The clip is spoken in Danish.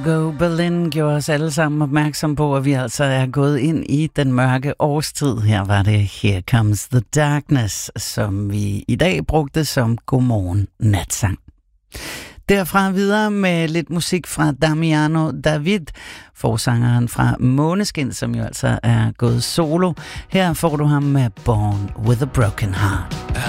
Go Berlin gjorde os alle sammen opmærksom på, at vi altså er gået ind i den mørke årstid. Her var det Here Comes the Darkness, som vi i dag brugte som Godmorgen Natsang. Derfra videre med lidt musik fra Damiano David, forsangeren fra Måneskin, som jo altså er gået solo. Her får du ham med Born with a Broken Heart.